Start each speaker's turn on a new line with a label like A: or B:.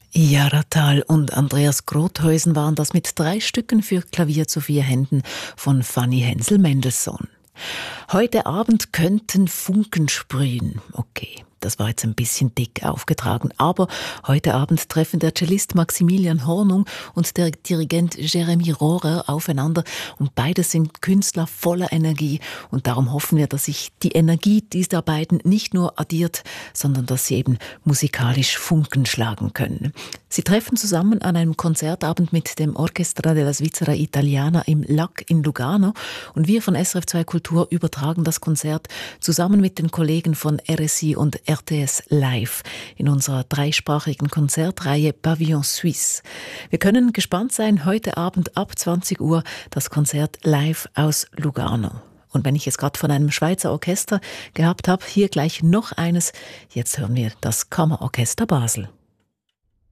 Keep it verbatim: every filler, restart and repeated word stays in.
A: Jara Thal und Andreas Grothäusen waren das mit drei Stücken für Klavier zu vier Händen von Fanny Hensel-Mendelssohn. Heute Abend könnten Funken sprühen. Okay, das war jetzt ein bisschen dick aufgetragen, aber heute Abend treffen der Cellist Maximilian Hornung und der Dirigent Jeremy Rohrer aufeinander und beide sind Künstler voller Energie und darum hoffen wir, dass sich die Energie dieser beiden nicht nur addiert, sondern dass sie eben musikalisch Funken schlagen können. Sie treffen zusammen an einem Konzertabend mit dem Orchestra della Svizzera Italiana im L A C in Lugano und wir von S R F zwei Kultur übertragen das Konzert zusammen mit den Kollegen von R S I und R T S Live in unserer dreisprachigen Konzertreihe Pavillon Suisse. Wir können gespannt sein, heute Abend ab zwanzig Uhr das Konzert live aus Lugano. Und wenn ich es gerade von einem Schweizer Orchester gehabt habe, hier gleich noch eines. Jetzt hören wir das Kammerorchester Basel.